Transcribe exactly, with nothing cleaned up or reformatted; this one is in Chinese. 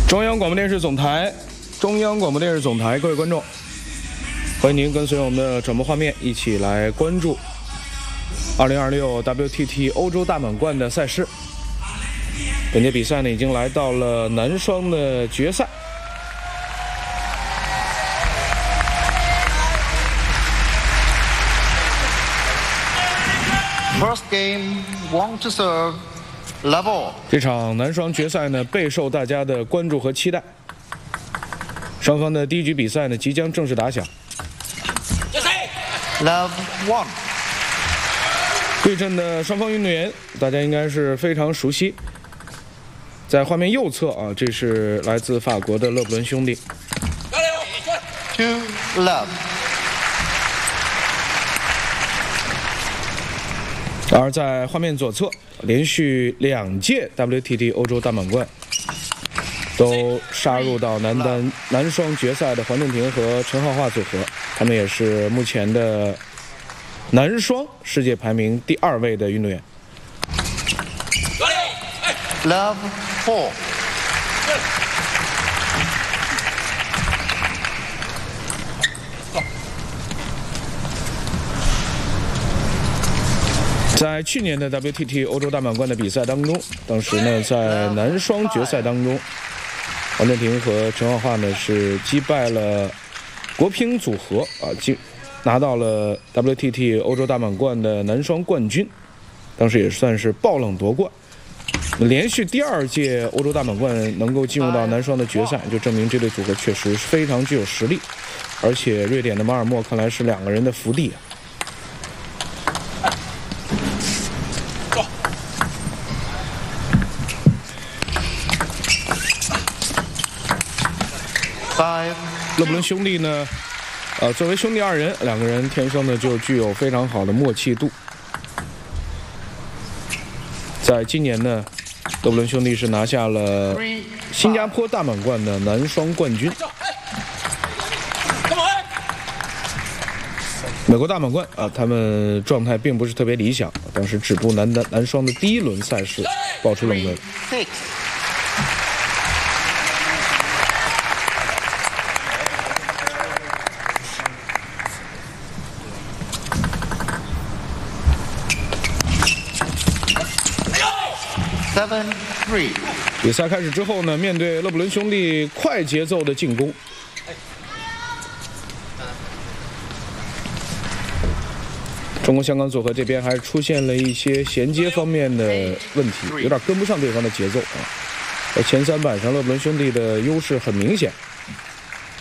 中央广播电视总台，中央广播电视总台，各位观众，欢迎您跟随我们的转播画面一起来关注二零二六 W T T 欧洲大满贯的赛事。本届比赛呢，已经来到了男双的决赛。 First game, one to serve, love. 这场男双决赛呢，备受大家的关注和期待。双方的第一局比赛呢，即将正式打响。 Love one. 对阵的双方运动员，大家应该是非常熟悉。在画面右侧啊，这是来自法国的勒布伦兄弟。 Two love. 而在画面左侧，连续两届 W T T 欧洲大满贯都杀入到男单男双决赛的黄镇廷和陈浩桦组合，他们也是目前的男双世界排名第二位的运动员。 Love four. 在去年的 W T T 欧洲大满贯的比赛当中，当时呢在男双决赛当中，黄镇廷和陈浩桦呢是击败了国乒组合啊，进拿到了 W T T 欧洲大满贯的男双冠军，当时也算是爆冷夺冠。连续第二届欧洲大满贯能够进入到男双的决赛，就证明这对组合确实非常具有实力，而且瑞典的马尔默看来是两个人的福地啊。勒布伦兄弟呢，呃，作为兄弟二人，两个人天生呢就具有非常好的默契度。在今年呢，勒布伦兄弟是拿下了新加坡大满贯的男双冠军。美国大满贯啊，他们状态并不是特别理想，当时止步男单男双的第一轮赛事，爆出冷门。 Seven three. 比赛开始之后呢，面对勒布伦兄弟快节奏的进攻，中国香港组合这边还出现了一些衔接方面的问题，有点跟不上对方的节奏啊。在前三板上，勒布伦兄弟的优势很明显。